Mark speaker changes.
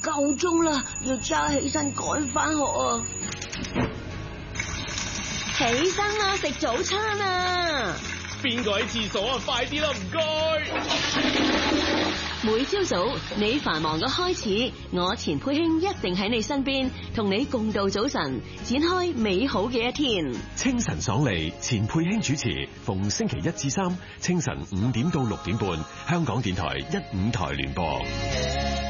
Speaker 1: 夠鐘啦，要即刻起身趕翻學啊！
Speaker 2: 起身啦，食早餐啊！
Speaker 3: 邊個喺廁所啊？快啲啦，唔該！
Speaker 2: 每朝早你繁忙嘅開始，我錢佩卿一定喺你身邊，同你共度早晨，展開美好嘅一天。
Speaker 4: 清晨爽利，錢佩卿主持，逢星期1至3清晨5點到6點半，香港電台1、5台聯播。